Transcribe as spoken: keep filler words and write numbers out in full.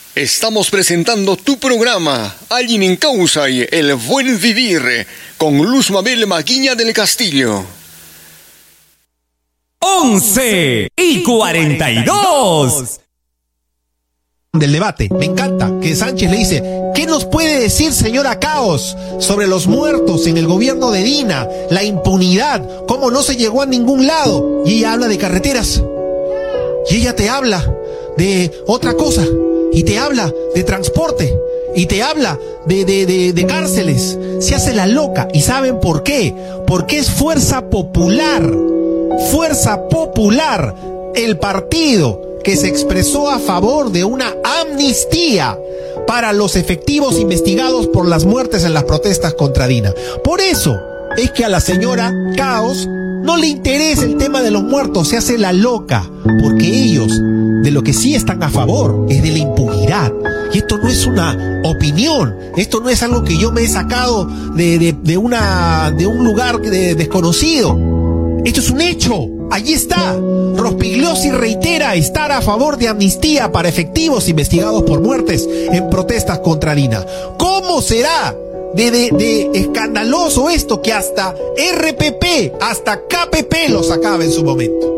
Estamos presentando tu programa, Alguien en Causa y El Buen Vivir, con Luz Mabel Maguiña del Castillo. once y cuarenta y dos. Del debate, me encanta que Sánchez le dice: ¿qué nos puede decir, señora Caos, sobre los muertos en el gobierno de Dina, la impunidad, cómo no se llegó a ningún lado? Y ella habla de carreteras, y ella te habla de otra cosa, y te habla de transporte, y te habla de, de, de, de cárceles. Se hace la loca. ¿Y saben por qué? Porque es Fuerza Popular, Fuerza Popular, el partido que se expresó a favor de una amnistía para los efectivos investigados por las muertes en las protestas contra Dina. Por eso es que a la señora Caos no le interesa el tema de los muertos, se hace la loca, porque ellos de lo que sí están a favor es de la impunidad. Y esto no es una opinión, esto no es algo que yo me he sacado de, de, de, una, de un lugar de, desconocido. Esto es un hecho. Allí está. Rospigliosi reitera estar a favor de amnistía para efectivos investigados por muertes en protestas contra Dina. ¿Cómo será de, de, de escandaloso esto que hasta R P P, hasta K P P lo sacaba en su momento?